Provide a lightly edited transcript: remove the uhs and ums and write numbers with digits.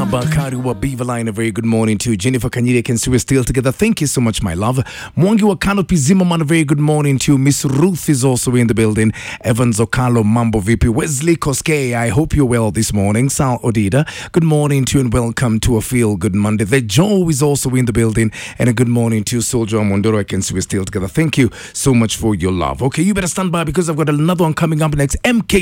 Bakari wa Beaverline, a very good morning to you. Jennifer Kanyiri, can see we're still together. Thank you so much, my love. Mwangi wa Canopy Zimmerman, a very good morning to you. Miss Ruth is also in the building. Evans Okalo, Mambo VP. Wesley Koske, I hope you're well this morning. Sal Odida, good morning to you and welcome to a Feel Good Monday. The Joe is also in the building, and a good morning to you. Soldier Mondoro, I can see we're still together. Thank you so much for your love. Okay, you better stand by because I've got another one coming up next. MK